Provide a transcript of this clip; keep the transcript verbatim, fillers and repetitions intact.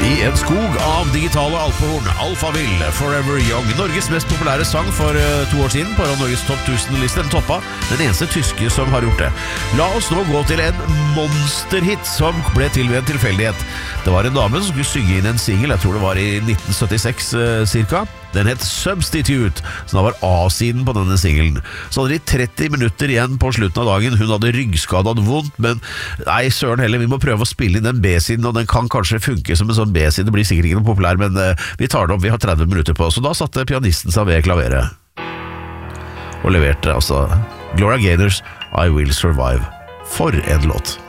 I en skog av digitale alpehorn, Alphaville, Forever Young. Norges mest populære sang for uh, to år siden på Norges topp tusen-liste. Den toppa den eneste tyske som har gjort det. La oss nå gå til en monsterhit som ble til ved en tilfeldighet. Det var en dame som skulle synge inn en single, jeg tror det var i nitten syttiseks uh, cirka. Den het Substitute, så da var A-siden på denne singlen. Så hadde de tretti minutter igjen på slutten av dagen. Hun hadde ryggskade, hadde vondt, men nei, søren heller, vi må prøve å spille inn den B-siden, og den kan kanskje funke som en sånn B-side. Det blir sikkert ikke noe populær, men uh, vi tar det opp, vi har tretti minutter på. Så da satte pianisten seg ved klaveret og leverte altså Gloria Gaynors I Will Survive. For en låt.